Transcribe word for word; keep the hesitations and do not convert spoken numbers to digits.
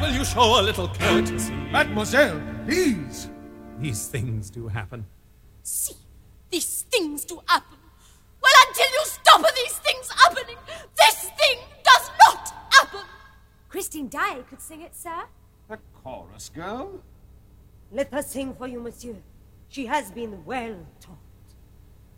will you show a little courtesy? Mademoiselle, please. These things do happen. See, these things do happen. Well, until you stop these things happening, this thing does not happen. Christine Daae could sing it, sir. A chorus girl? Let her sing for you, monsieur. She has been well taught.